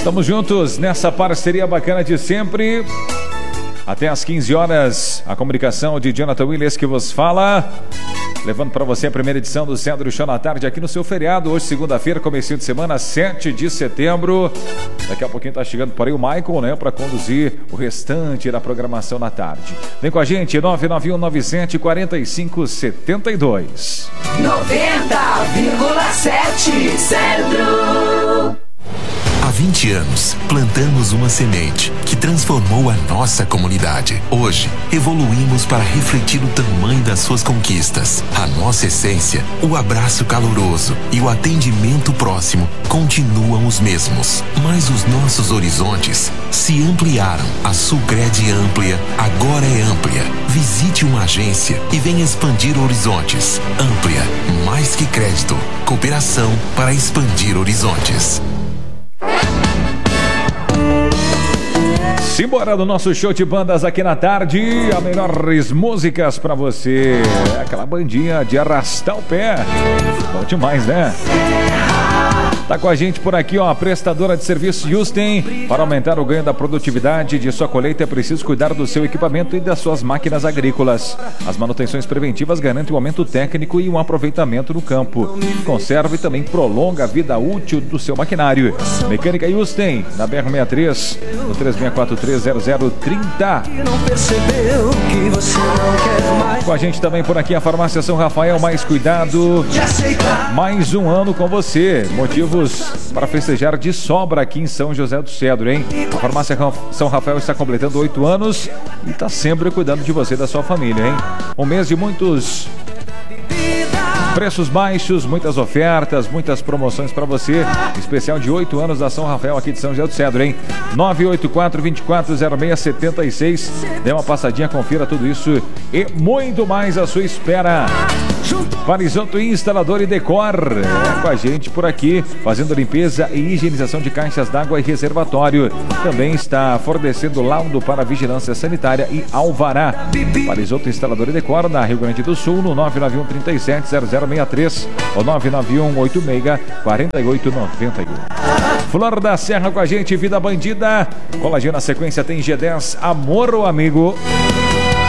Estamos juntos nessa parceria bacana de sempre. Até às 15 horas, a comunicação de Jonathan Williams que vos fala. Levando para você a primeira edição do Centro Show na Tarde aqui no seu feriado. Hoje, segunda-feira, comecinho de semana, 7 de setembro. Daqui a pouquinho tá chegando por aí o Michael, né? Para conduzir o restante da programação na tarde. Vem com a gente, 991974572. 90,7 Centro. Há 20 anos, plantamos uma semente que transformou a nossa comunidade. Hoje, evoluímos para refletir o tamanho das suas conquistas. A nossa essência, o abraço caloroso e o atendimento próximo continuam os mesmos. Mas os nossos horizontes se ampliaram. A Sulcred Amplia agora é amplia. Visite uma agência e venha expandir horizontes. Amplia, mais que crédito. Cooperação para expandir horizontes. Simbora do nosso show de bandas aqui na tarde. As melhores músicas pra você. Aquela bandinha de arrastar o pé. Bom demais, né? Tá com a gente por aqui, ó, a prestadora de serviço Houston. Para aumentar o ganho da produtividade de sua colheita, é preciso cuidar do seu equipamento e das suas máquinas agrícolas. As manutenções preventivas garantem um aumento técnico e um aproveitamento no campo. Conserva e também prolonga a vida útil do seu maquinário. Mecânica Houston, na BR-63, no 36430030. Com a gente também por aqui a Farmácia São Rafael, mais cuidado. Mais um ano com você. Motivos para festejar de sobra aqui em São José do Cedro, hein? A Farmácia São Rafael está completando 8 anos e está sempre cuidando de você e da sua família, hein? Um mês de muitos preços baixos, muitas ofertas, muitas promoções para você. Especial de 8 anos da São Rafael aqui de São José do Cedro, hein? 984-240676. Dê uma passadinha, confira tudo isso e muito mais à sua espera. Parisotto Instalador e Decor com a gente por aqui, fazendo limpeza e higienização de caixas d'água e reservatório. Também está fornecendo laudo para vigilância sanitária e alvará. Parisotto Instalador e Decor na Rio Grande do Sul, no 991-370063 ou 991-86-4891. Flor da Serra com a gente, Vida Bandida. Coladinho na sequência tem G10, Amor ou Amigo.